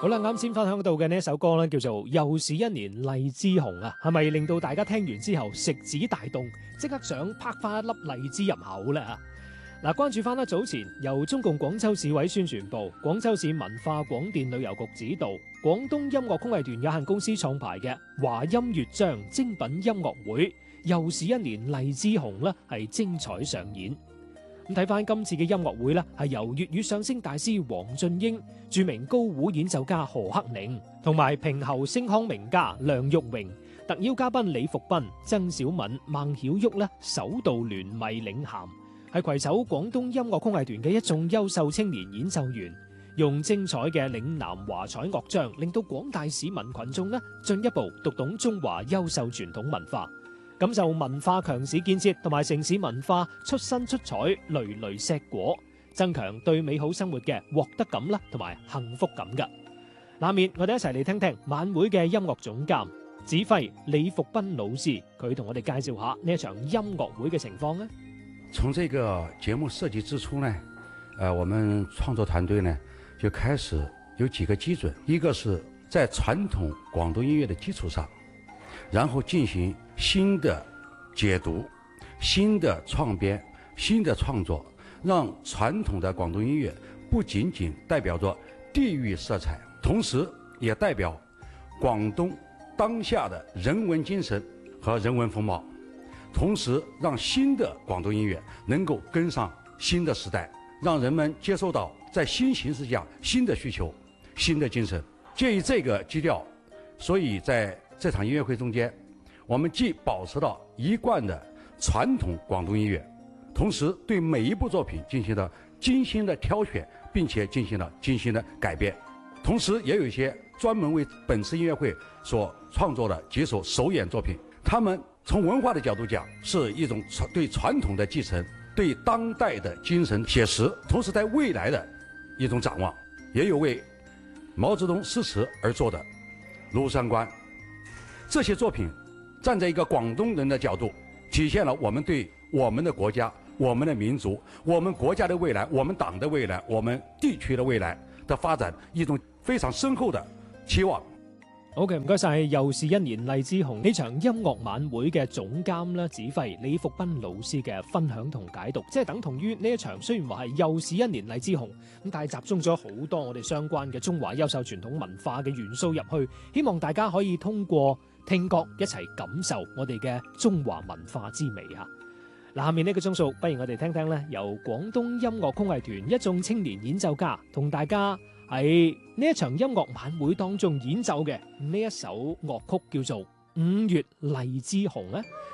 好啦，啱先分享到嘅呢一首歌咧，叫做《又是一年荔枝紅》啊，係咪令到大家聽完之後食指大動，即刻想拍翻一粒荔枝入口咧啊？嗱，關注翻啦，早前由中共廣州市委宣傳部、廣州市文化廣電旅遊局指導、廣東音樂曲藝團有限公司創排嘅華音樂章精品音樂會，又是一年荔枝紅啦，係精彩上演。咁睇翻今次嘅音樂會咧，係由粵語相聲大師黃俊英、著名高胡演奏家何克寧同埋平喉聲腔名家梁玉榮、特邀嘉賓李福斌、曾小敏、孟曉旭咧首度聯袂領銜，係攜手廣東音樂曲藝團嘅一眾優秀青年演奏員，用精彩嘅嶺南華彩樂章，令到廣大市民群眾咧進一步讀懂中華優秀傳統文化，感受文化強市建設同埋城市文化出身出彩累累碩果，增強對美好生活嘅獲得感啦，同埋幸福感㗎。下面我哋一齊嚟聽聽晚會嘅音樂總監指揮李福斌老師，佢同我哋介紹下呢一場音樂會嘅情況呢。 從這個節目設計之初呢，我們創作團隊呢就開始有幾個基準，一個是在傳統廣東音樂的基礎上，然後進行新的解讀、新的創編、新的創作，讓傳統的廣東音樂不僅僅代表着地域色彩，同時也代表廣東當下的人文精神和人文風貌，同時讓新的廣東音樂能夠跟上新的時代，讓人們接收到在新形勢下新的需求、新的精神。介於這個基調，所以在這場音樂會中間，我們既保持了一貫的傳統廣東音樂，同時對每一部作品進行了精心的挑選，並且進行了精心的改編，同時也有一些專門為本次音樂會所創作的幾首首演作品，他們從文化的角度講是一種對傳統的繼承，對當代的精神寫實，同時在未來的一種展望，也有為毛澤東詩詞而做的廬山關。這些作品站在一個廣東人的角度，體現了我們對我們的國家、我們的民族、我們國家的未來、我們黨的未來、我們地區的未來的發展一種非常深厚的期望。 OK， 唔該晒，又是一年荔枝紅呢場音樂晚會嘅總監啦，指揮李福斌老師嘅分享同解讀，即係等同於呢一場雖然話係又是一年荔枝紅，咁但係集中咗好多我哋相關嘅中華優秀傳統文化嘅元素入去，希望大家可以通過聽覺一齊感受我哋嘅中華文化之美啊！嗱，下面呢個鐘數，不如我哋聽聽咧，由廣東音樂曲藝團一眾青年演奏家同大家喺呢一場音樂晚會當中演奏嘅呢一首樂曲，叫做《五月荔枝紅》咧。